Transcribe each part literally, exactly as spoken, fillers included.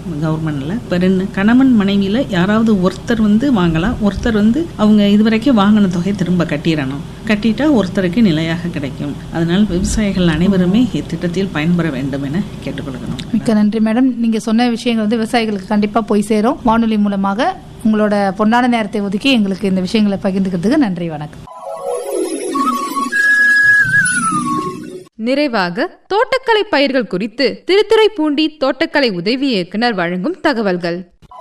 கவர்மெண்ட்டில். இப்போ ரெண்டு கணவன் மனைவியில் யாராவது ஒருத்தர் வந்து வாங்கலாம், ஒருத்தர் வந்து அவங்க இதுவரைக்கும் வாங்கின தொகையை திரும்ப கட்டிடணும். கட்டிட்டா ஒருத்தருக்கு நிலையாக கிடைக்கும். அதனால் விவசாயிகள் அனைவருமே இத்திட்டத்தில் பயன்பெற வேண்டும் என கேட்டுக்கொள்கிறோம். மிக்க நன்றி மேடம். நீங்கள் சொன்ன விஷயங்கள் வந்து விவசாயிகளுக்கு கண்டிப்பாக போய் சேரும். வானொலி மூலமாக உங்களோட பொன்னான நேரத்தை ஒதுக்கி எங்களுக்கு இந்த விஷயங்களை பகிர்ந்துக்கிறதுக்கு நன்றி. வணக்கம். நிறைவாக தோட்டக்கலை பயிர்கள் குறித்து திருத்துறைப்பூண்டி தோட்டக்கலை உதவி இயக்குனர் வழங்கும் தகவல்கள்.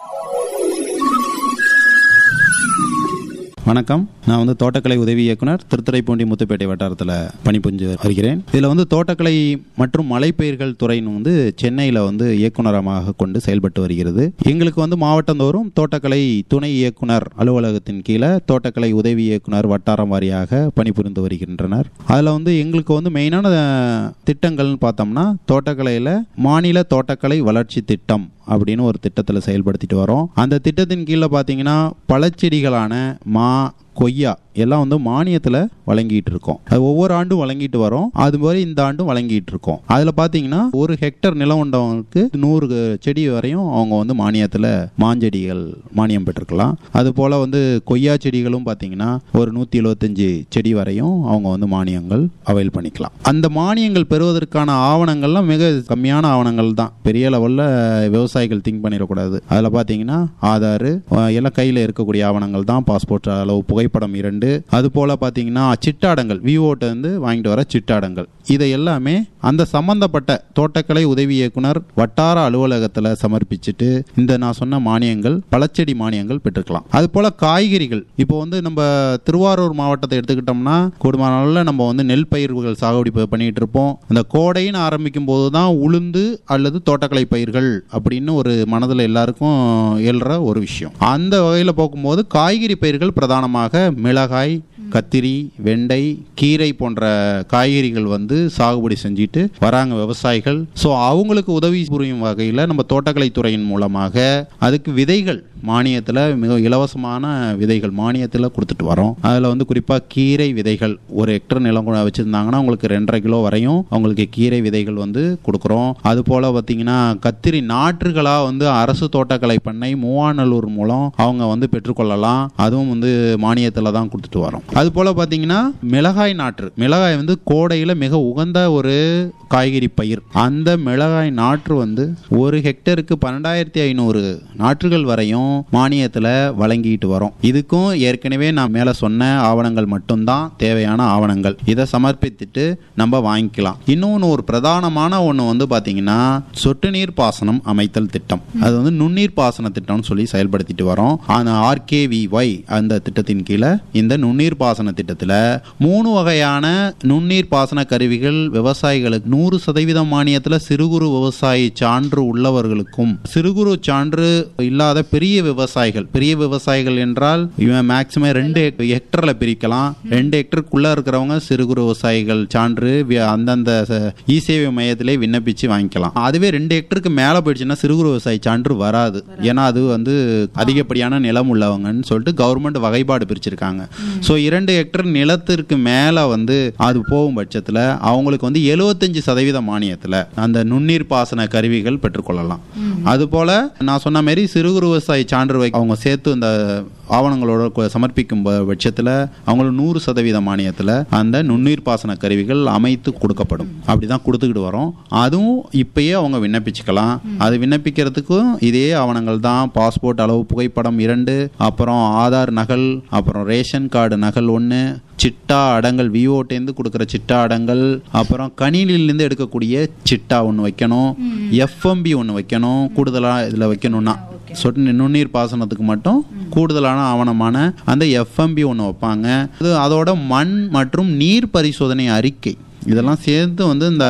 வணக்கம். நான் வந்து தோட்டக்கலை உதவி இயக்குனர் திருத்துறைப்பூண்டி முத்துப்பேட்டை வட்டாரத்தில் பணிபுரிஞ்சு வருகிறேன். இதில் வந்து தோட்டக்கலை மற்றும் மலைப்பயிர்கள் துறைன்னு வந்து சென்னையில் வந்து இயக்குனரமாக கொண்டு செயல்பட்டு வருகிறது. எங்களுக்கு வந்து மாவட்டந்தோறும் தோட்டக்கலை துணை இயக்குனர் அலுவலகத்தின் கீழே தோட்டக்கலை உதவி இயக்குனர் வட்டாரம் வாரியாக பணிபுரிந்து வருகின்றனர். அதில் வந்து எங்களுக்கு வந்து மெயினான திட்டங்கள்னு பார்த்தோம்னா தோட்டக்கலையில் மாநில தோட்டக்கலை வளர்ச்சி திட்டம் அப்படின்னு ஒரு திட்டத்தில் செயல்படுத்திட்டு வரோம். அந்த திட்டத்தின் கீழே பார்த்தீங்கன்னா பழச்செடிகளான மா, கொய்யா எல்லாம் வந்து மானியத்தில் வழங்கிட்டு இருக்கோம். அது ஒவ்வொரு ஆண்டும் வழங்கிட்டு வரோம். அது மாதிரி இந்த ஆண்டும் வழங்கிட்டு இருக்கோம். அதில் பார்த்தீங்கன்னா ஒரு ஹெக்டர் நிலம் உண்டவங்களுக்கு நூறு செடி வரையும் அவங்க வந்து மானியத்தில் மாஞ்செடிகள் மானியம் பெற்றுக்கலாம். அது போல் வந்து கொய்யா செடிகளும் பார்த்தீங்கன்னா ஒரு நூற்றி எழுபத்தஞ்சு செடி வரையும் அவங்க வந்து மானியங்கள் அவைல் பண்ணிக்கலாம். அந்த மானியங்கள் பெறுவதற்கான ஆவணங்கள்லாம் மிக கம்மியான ஆவணங்கள் தான். பெரிய லெவலில் விவசாயிகள் திங்க் பண்ணிடக்கூடாது. அதில் பார்த்தீங்கன்னா ஆதார் எல்லாம் கையில் இருக்கக்கூடிய ஆவணங்கள் தான். பாஸ்போர்ட் அளவு புகைப்படம் இரண்டு, அது போல பார்த்தீங்கன்னா சிட்டாடங்கள், விவோட்ட வந்து வாங்கிட்டு வர சிட்டாடங்கள், இதை எல்லாமே அந்த சம்பந்தப்பட்ட தோட்டக்கலை உதவி இயக்குனர் வட்டார அலுவலகத்தில் சமர்ப்பிச்சுட்டு இந்த நான் சொன்ன மானியங்கள், பழச்செடி மானியங்கள் பெற்றுக்கலாம். அது போல காய்கறிகள், இப்போ வந்து நம்ம திருவாரூர் மாவட்டத்தை எடுத்துக்கிட்டோம்னா கூடுமான அளவில் நம்ம வந்து நெல் பயிர்கள் சாகுபடி பண்ணிட்டு இருப்போம். அந்த கோடைன்னு ஆரம்பிக்கும் போது தான் உளுந்து அல்லது தோட்டக்கலை பயிர்கள் அப்படின்னு ஒரு மனதில் எல்லாருக்கும் எழுற ஒரு விஷயம். அந்த வகையில் போகும்போது காய்கறி பயிர்கள் பிரதானமாக மிளகாய், கத்திரி, வெண்டை, கீரை போன்ற காய்கறிகள் வந்து சாகுபடி செஞ்சுட்டு வராங்க விவசாயிகள். ஸோ அவங்களுக்கு உதவி புரியும் வகையில் நம்ம தோட்டக்கலை துறையின் மூலமாக அதுக்கு விதைகள் மானியத்தில் மிக இலவசமான விதைகள் மானியத்தில் கொடுத்துட்டு வரோம். அதில் வந்து குறிப்பாக கீரை விதைகள் ஒரு ஹெக்டர் நிலம் வச்சுருந்தாங்கன்னா அவங்களுக்கு ரெண்டரை கிலோ வரையும் அவங்களுக்கு கீரை விதைகள் வந்து கொடுக்குறோம். அது போல் பார்த்தீங்கன்னா கத்திரி நாற்றுகளாக வந்து அரசு தோட்டக்கலை பண்ணை மூவாநல்லூர் மூலம் அவங்க வந்து பெற்றுக்கொள்ளலாம். அதுவும் வந்து மானியத்தில் தான் கொடுத்துட்டு வரோம். அது போல் பார்த்தீங்கன்னா மிளகாய் நாற்று, மிளகாய் வந்து கோடையில் மிக உகந்த ஒரு காய்கறி பயிர். அந்த மிளகாய் நாற்று வந்து ஒரு ஹெக்டருக்கு பன்னெண்டாயிரத்தி ஐநூறு நாற்றுகள் வரையும் மானியத்தில் வழங்கிட்டு வரோம். இதுக்கும் ஏற்கனவே நான் மேலே சொன்ன ஆவணங்கள் மட்டும்தான் தேவையான ஆவணங்கள். இதை சமர்ப்பித்துட்டு நம்ம வாங்கிக்கலாம். இன்னொன்று ஒரு பிரதானமான ஒன்று வந்து பார்த்தீங்கன்னா சொட்டு நீர் பாசனம் அமைத்தல் திட்டம். அது வந்து நுண்ணீர் பாசன திட்டம்னு சொல்லி செயல்படுத்திட்டு வரோம். அந்த ஆர்கேவிஒய் அந்த திட்டத்தின் கீழே இந்த நுண்ணீர் பாசன திட்டத்தில் மூணு வகையான நுண்ணீர் பாசன கருவிகள் விவசாயிகளுக்கு நூறு சதவீதம் மானியத்தில் சிறு குறு விவசாயி சான்று உள்ளவர்களுக்கும், சிறு குறு சான்று இல்லாத பெரிய விவசாயிகள், பெரிய விவசாயிகள் என்றால் இவன் மேக்சிமம் ரெண்டு ஹெக்டர்ல பிரிக்கலாம். ரெண்டு ஹெக்டருக்குள்ள இருக்கிறவங்க சிறு குறு விவசாயிகள் சான்று அந்தந்த இ சேவை மையத்திலே விண்ணப்பிச்சு வாங்கிக்கலாம். அதுவே ரெண்டு ஹெக்டருக்கு மேல போயிடுச்சுன்னா சிறு குறு விவசாயி சான்று வராது. ஏன்னா அது வந்து அதிகப்படியான நிலம் உள்ளவங்கன்னு சொல்லிட்டு கவர்மெண்ட் வகைப்பாடு பிரிச்சிருக்காங்க. ஸோ இரண்டு ஹெக்டர் நிலத்திற்கு மேல வந்து அது போகும் பட்சத்தில் அவங்களுக்கு வந்து எழுபத்தஞ்சு சதவீத மானியத்தில் அந்த நுண்ணீர் பாசன கருவிகள் பெற்றுக்கொள்ளலாம். அது போல நான் சொன்ன மாதிரி சிறு குறு விவசாயி சான்று அவங்க சேர்த்து இந்த ஆவணங்களோட சமர்ப்பிக்கும் பட்சத்தில் அவங்களுக்கு நூறு சதவீத மானியத்தில் அந்த நுண்ணீர் பாசன கருவிகள் அமைத்து கொடுக்கப்படும். அப்படிதான் கொடுத்துக்கிட்டு வரோம். அதுவும் இப்பயே அவங்க விண்ணப்பிச்சுக்கலாம். அது விண்ணப்பிக்கிறதுக்கும் இதே ஆவணங்கள் தான். பாஸ்போர்ட் அளவு புகைப்படம் இரண்டு, அப்புறம் ஆதார் நகல், அப்புறம் ரேஷன் கார்டு நகல் ஒன்று, சிட்டா அடங்கல் விவோட்டேந்து கொடுக்குற சிட்டா அடங்கல், அப்புறம் கணினிலிருந்து எடுக்கக்கூடிய சிட்டா ஒன்று வைக்கணும், எஃப்எம்பி ஒன்று வைக்கணும். கூடுதலாக இதில் வைக்கணும்னா சொட்டு நுண்ணீர் பாசனத்துக்கு மட்டும் கூடுதலான ஆவணமான அந்த எஃப்எம்பி ஒன்று வைப்பாங்க. அது அதோட மண் மற்றும் நீர் பரிசோதனை அறிக்கை இதெல்லாம் சேர்த்து வந்து இந்த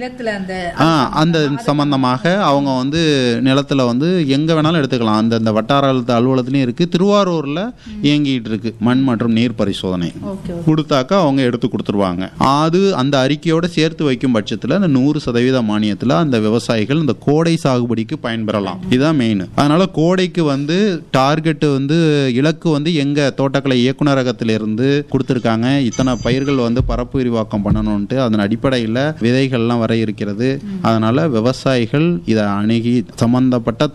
அந்த சம்பந்தமாக அவங்க வந்து நிலத்துல வந்து எங்க வேணாலும் எடுத்துக்கலாம். அந்த இந்த வட்டார அலுவலகத்திலையும் இருக்கு, திருவாரூர்ல இயங்கிட்டு இருக்கு மண் மற்றும் நீர் பரிசோதனை. கொடுத்தாக்கா அவங்க எடுத்து கொடுத்துருவாங்க. அது அந்த அறிக்கையோட சேர்த்து வைக்கும் பட்சத்துல அந்த நூறு சதவீத மானியத்துல அந்த விவசாயிகள் இந்த கோடை சாகுபடிக்கு பயன்பெறலாம். இதுதான் மெயின். அதனால கோடைக்கு வந்து டார்கெட் வந்து இலக்கு வந்து எங்க தோட்டக்கலை இயக்குநரகத்திலிருந்து கொடுத்துருக்காங்க. இத்தனை பயிர்கள் வந்து பரப்பு விரிவாக்கம் பண்ணணும்ட்டு அதன் அடிப்படையில் விதைகள்லாம் வர இருக்கிறது. அதனால விவசாயிகள் இதை அணுகி சம்பந்தப்பட்ட